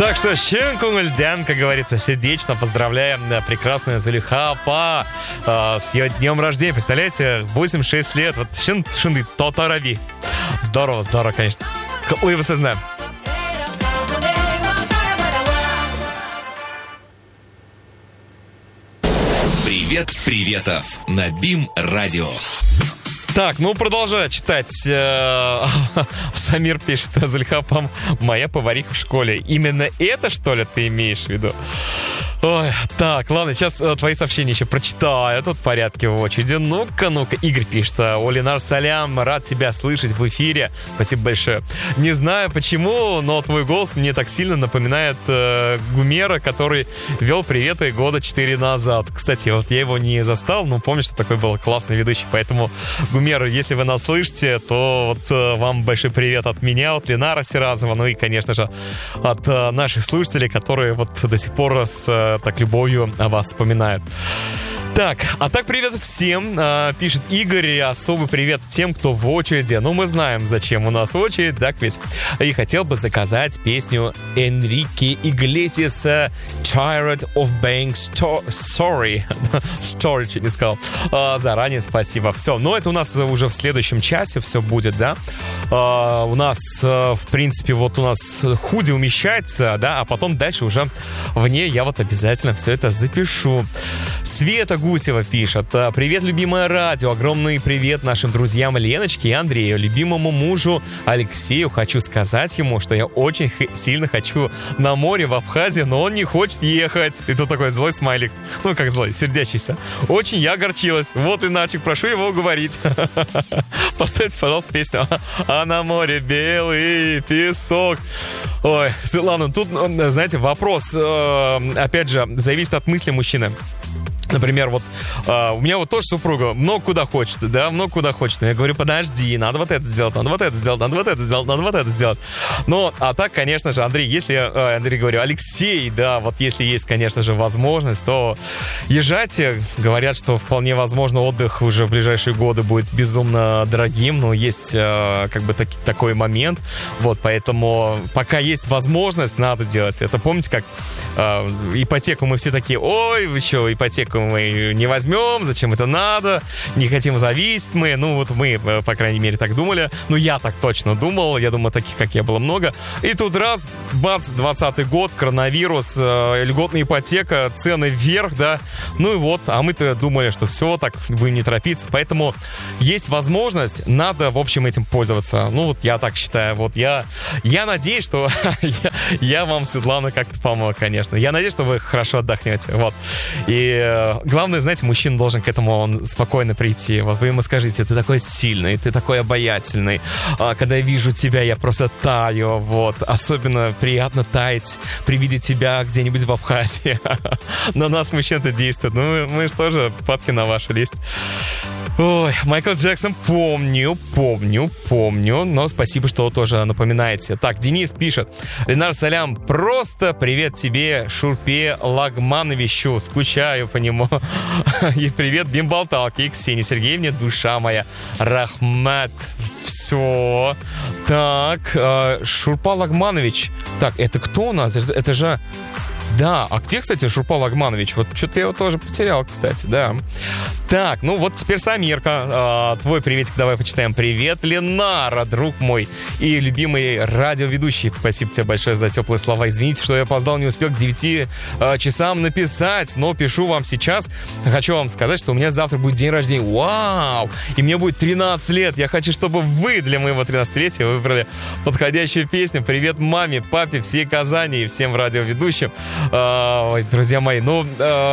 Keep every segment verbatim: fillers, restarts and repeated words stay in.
Так что шын көңілден, как говорится, сердечно поздравляем прекрасную Зулейха апа э, с ее днем рождения. Представляете, восемьдесят шесть лет. Вот шын шынды тотараби. Здорово, здорово, конечно. Мы вас знаем. Привет, приветов на БИМ Радио. Так, ну продолжаю читать. Самир пишет: Зулейха апа, моя повариха в школе. Именно это, что ли, ты имеешь в виду? Ой, так, ладно, сейчас твои сообщения еще прочитаю. Тут в порядке в очереди. Ну-ка, ну-ка. Игорь пишет: Олинар, салям, рад тебя слышать в эфире. Спасибо большое. Не знаю почему, но твой голос мне так сильно напоминает э, Гумера, который вел «Приветы» года четыре назад. Кстати, вот я его не застал, но помню, что такой был классный ведущий. Поэтому, Гумер, если вы нас слышите, то вот э, вам большой привет от меня, от Ленара Сиразова, ну и, конечно же, от э, наших слушателей, которые вот до сих пор с э, так любовью о вас вспоминают. Так, а так привет всем, а, пишет Игорь, особый привет тем, кто в очереди. Ну, мы знаем, зачем у нас очередь, так ведь? И хотел бы заказать песню Энрике Иглесиаса «Tired of Being sto- Sorry». Story, чуть не сказал. А, заранее спасибо. Все, но это у нас уже в следующем часе все будет, да? А, у нас, в принципе, вот у нас худи умещается, да, а потом дальше уже вне я вот обязательно все это запишу. Света Гусева пишет: привет, любимое радио, огромный привет нашим друзьям Леночке и Андрею, любимому мужу Алексею. Хочу сказать ему, что я очень х- сильно хочу на море в Абхазии, но он не хочет ехать. И тут такой злой смайлик, ну как злой, сердящийся. Очень я огорчилась. Вот иначе, прошу его уговорить. Поставьте, пожалуйста, песню «А на море белый песок». Ой, Светлана, тут, знаете, вопрос, опять же, зависит от мысли мужчины. Например, вот э, у меня вот тоже супруга много куда хочет, да, много куда хочет. Но я говорю: подожди, надо вот это сделать, надо вот это сделать, надо вот это сделать, надо вот это сделать. Ну, а так, конечно же, Андрей, если, э, Андрей, говорю, Алексей, да, вот если есть, конечно же, возможность, то езжайте. Говорят, что вполне возможно отдых уже в ближайшие годы будет безумно дорогим, но есть э, как бы таки, такой момент. Вот, поэтому пока есть возможность, надо делать это. Помните, как э, ипотеку мы все такие: ой, вы что, ипотеку мы не возьмем, зачем это надо, не хотим зависеть мы. Ну вот мы, по крайней мере, так думали. Ну я так точно думал, я думаю, таких, как я, было много. И тут раз, бац, двадцатый год, коронавирус, э, льготная ипотека, цены вверх, да. Ну и вот, а мы-то думали, что все, так будем не торопиться. Поэтому есть возможность, надо, в общем, этим пользоваться. Ну вот я так считаю. Вот я, я надеюсь, что я, я вам, Светлана, как-то помог, конечно. Я надеюсь, что вы хорошо отдохнете. Вот. И главное, знаете, мужчина должен к этому он спокойно прийти. Вот вы ему скажите: ты такой сильный, ты такой обаятельный. А, когда я вижу тебя, я просто таю. Вот. Особенно приятно таять при виде тебя где-нибудь в Абхазии. На нас мужчин это действует. Ну, мы же тоже падки на вашу лист. Ой, Майкл Джексон, помню, помню, помню. Но спасибо, что тоже напоминаете. Так, Денис пишет: Ленар, салям, просто привет тебе, Шурпе Лагмановичу. Скучаю по нему. И привет Бимбалталке и Ксении Сергеевне, душа моя. Рахмат. Все. Так, Шурпа Лагманович. Так, это кто у нас? Это же... Да, а где, кстати, Шурпа Лагманович? Вот что-то я его тоже потерял, кстати, да. Так, ну вот теперь Самирка. А, твой приветик давай почитаем. Привет, Ленара, друг мой и любимый радиоведущий. Спасибо тебе большое за теплые слова. Извините, что я опоздал, не успел к девяти а, часам написать, но пишу вам сейчас. Хочу вам сказать, что у меня завтра будет день рождения. Вау! И мне будет тринадцать лет. Я хочу, чтобы вы для моего тринадцатилетия выбрали подходящую песню. Привет маме, папе, всей Казани и всем радиоведущим. Ой, друзья мои, ну,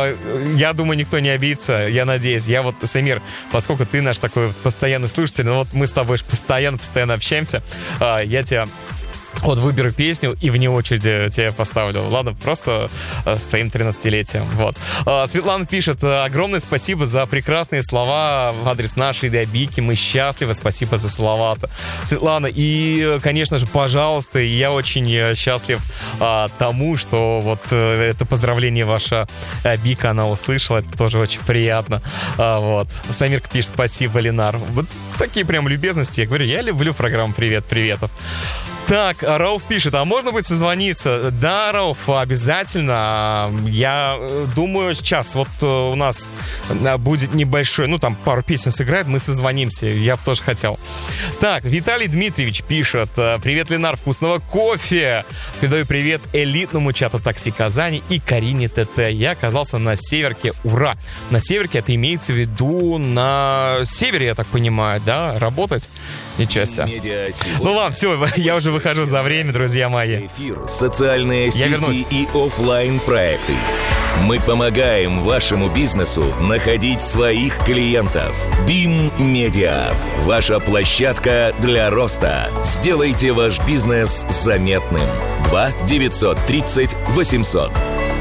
я думаю, никто не обидится, я надеюсь. Я вот, Самир, поскольку ты наш такой постоянный слушатель, ну вот мы с тобой постоянно-постоянно общаемся, я тебя... Вот выберу песню и вне очереди тебе поставлю. Ладно, просто э, с твоим тринадцатилетием. Вот. Э, Светлана пишет: огромное спасибо за прекрасные слова в адрес нашей Добики. Мы счастливы. Спасибо за слова-то, Светлана. И, конечно же, пожалуйста, я очень счастлив э, тому, что вот э, это поздравление ваше Бика, она услышала. Это тоже очень приятно. Э, вот. Самирка пишет: спасибо, Ленар. Вот такие прям любезности. Я говорю, я люблю программу «Привет, приветов». Так, Рауф пишет, а можно будет созвониться? Да, Рауф, обязательно. Я думаю, сейчас вот у нас будет небольшой, ну там пару песен сыграет, мы созвонимся. Я бы тоже хотел. Так, Виталий Дмитриевич пишет. Привет, Ленар, вкусного кофе. Передаю привет элитному чату «Такси Казани» и Карине ТТ. Я оказался на Северке. Ура! На Северке это имеется в виду на севере, я так понимаю, да? Работать? Ничего себе. Ну ладно, все, я уже выхожу за время, друзья мои. Эфир, социальные Я сети вернусь. и офлайн проекты. Мы помогаем вашему бизнесу находить своих клиентов. BIM Media. Ваша площадка для роста. Сделайте ваш бизнес заметным. два девятьсот тридцать восемьсот.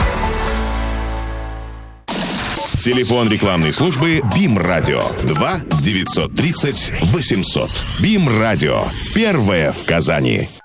Телефон рекламной службы БИМ Радио два девятьсот тридцать восемьсот. БИМ Радио. Первое в Казани.